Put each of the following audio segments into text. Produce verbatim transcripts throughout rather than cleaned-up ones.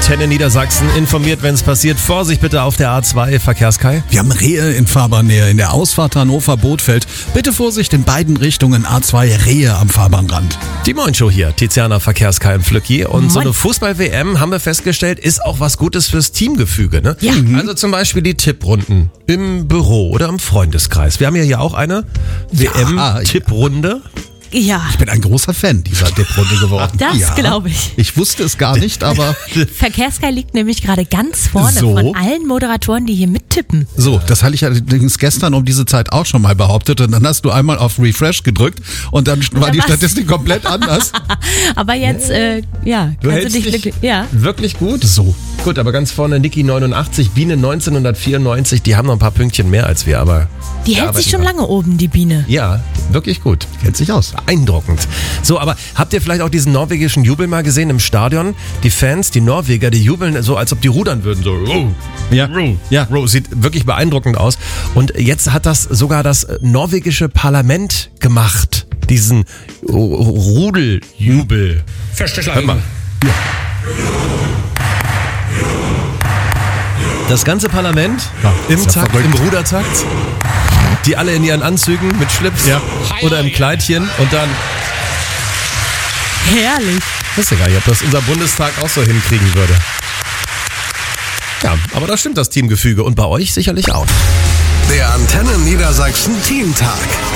Antenne Niedersachsen informiert, wenn es passiert. Vorsicht bitte auf der A zwei, Verkehrskai. Wir haben Rehe in Fahrbahnnähe in der Ausfahrt Hannover-Bothfeld. Bitte Vorsicht in beiden Richtungen, A zwei Rehe am Fahrbahnrand. Die Moin-Show hier, Tiziana, Verkehrskai und Flücki. Und Moin. so eine Fußball-W M, haben wir festgestellt, ist auch was Gutes fürs Teamgefüge. Ne? Ja. Mhm. Also zum Beispiel die Tipprunden im Büro oder im Freundeskreis. Wir haben ja hier auch eine W M-Tipprunde. Ja, Ich bin ein großer Fan dieser Dip-Runde geworden. das ja. glaube ich. Ich wusste es gar nicht, aber Verkehrskai liegt nämlich gerade ganz vorne So. von allen Moderatoren, die hier mittippen. so, das hatte ich allerdings gestern um diese Zeit auch schon mal behauptet und dann hast du einmal auf Refresh gedrückt und dann war die war's- Statistik komplett anders. Aber jetzt, äh, ja, Du kannst hältst du dich dich glücklich. Ja. wirklich gut? So. Gut, aber ganz vorne Niki neunundachtzig, Biene neunzehnhundertvierundneunzig, die haben noch ein paar Pünktchen mehr als wir, aber... Die wir hält arbeiten sich schon dran. lange oben, die Biene. Ja, wirklich gut. Kennt sich aus. Beeindruckend. So, aber habt ihr vielleicht auch diesen norwegischen Jubel mal gesehen im Stadion? Die Fans, die Norweger, die jubeln so, als ob die rudern würden. So, oh, Ja. oh, Ja. oh, sieht wirklich beeindruckend aus. Und jetzt hat das sogar das norwegische Parlament gemacht. Diesen oh, Rudeljubel. Hör mal. Das ganze Parlament Ja, im ist ja Takt, verrückt. im Rudertakt. Die alle in ihren Anzügen mit Schlips oder im Kleidchen und dann... Herrlich. Ich weiß ja gar nicht, ob das unser Bundestag auch so hinkriegen würde. Ja, aber da stimmt das Teamgefüge und bei euch sicherlich auch. Der Antenne Niedersachsen Teamtag.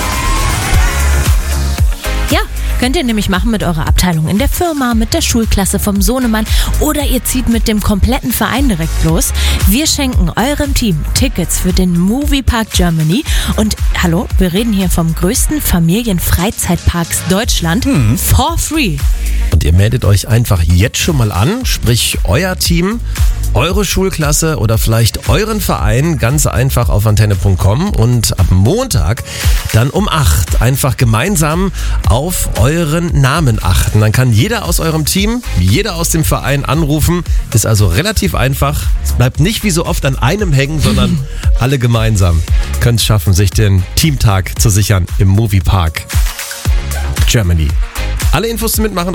Ja, könnt ihr nämlich machen mit eurer Abteilung in der Firma, mit der Schulklasse vom Sohnemann oder ihr zieht mit dem kompletten Verein direkt los. Wir schenken eurem Team Tickets für den Moviepark Germany und hallo, wir reden hier vom größten Familienfreizeitparks Deutschland for free. Und ihr meldet euch einfach jetzt schon mal an, sprich euer Team, eure Schulklasse oder vielleicht euren Verein ganz einfach auf antenne punkt com und ab Montag dann um acht einfach gemeinsam auf euren Namen achten. Dann kann jeder aus eurem Team, jeder aus dem Verein anrufen. Ist also relativ einfach. Es bleibt nicht wie so oft an einem hängen, sondern alle gemeinsam können es schaffen, sich den Teamtag zu sichern im Moviepark Germany. Alle Infos zum Mitmachen